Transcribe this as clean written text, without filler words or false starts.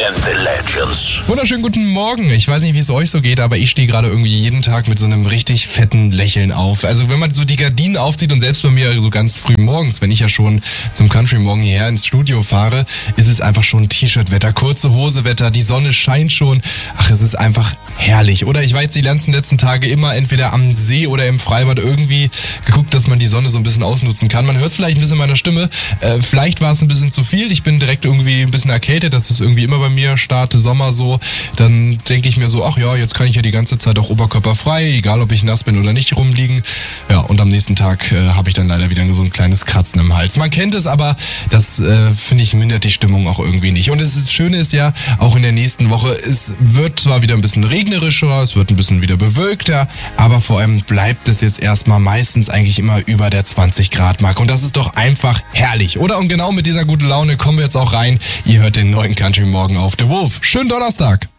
and the Legends. Wunderschönen guten Morgen. Ich weiß nicht, wie es euch so geht, aber ich stehe gerade irgendwie jeden Tag mit so einem richtig fetten Lächeln auf. Also wenn man so die Gardinen aufzieht und selbst bei mir so ganz früh morgens, wenn ich ja schon zum Country Morgen hierher ins Studio fahre, ist es einfach schon T-Shirt-Wetter, kurze Hose-Wetter, die Sonne scheint schon. Ach, es ist einfach herrlich. Oder ich war jetzt die ganzen letzten Tage immer entweder am See oder im Freibad irgendwie geguckt, dass man die Sonne so ein bisschen ausnutzen kann. Man hört es vielleicht ein bisschen meiner Stimme. Vielleicht war es ein bisschen zu viel. Ich bin direkt irgendwie ein bisschen erkältet. Das ist irgendwie immer bei mir, starte Sommer so. Dann denke ich mir so, ach ja, jetzt kann ich ja die ganze Zeit auch oberkörperfrei, egal ob ich nass bin oder nicht, rumliegen. Ja, und am nächsten Tag habe ich dann leider wieder so ein kleines Kratzen im Hals. Man kennt es, aber das finde ich mindert die Stimmung auch irgendwie nicht. Und das Schöne ist ja, auch in der nächsten Woche, es wird zwar wieder ein bisschen regnerischer, es wird ein bisschen wieder bewölkter, aber vor allem bleibt es jetzt erstmal meistens eigentlich immer über der 20 Grad Marke. Und das ist doch einfach herrlich, oder? Und genau mit dieser guten Laune kommen wir jetzt auch rein. Ihr hört den neuen Country Morgen auf The Wolf. Schönen Donnerstag!